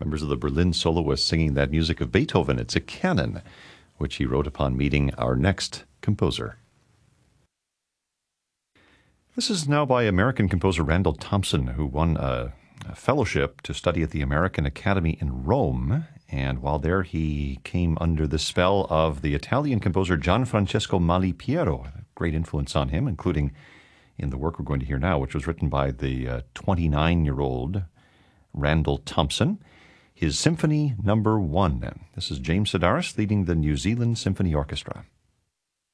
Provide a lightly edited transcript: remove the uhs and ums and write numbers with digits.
members of the Berlin Soloists singing that music of Beethoven. It's a canon, which he wrote upon meeting our next composer. This is now by American composer Randall Thompson, who won a fellowship to study at the American Academy in Rome. And while there, he came under the spell of the Italian composer Gianfrancesco Malipiero, a great influence on him, including in the work we're going to hear now, which was written by the 29-year-old Randall Thompson. His Symphony No. 1. This is James Sedaris leading the New Zealand Symphony Orchestra.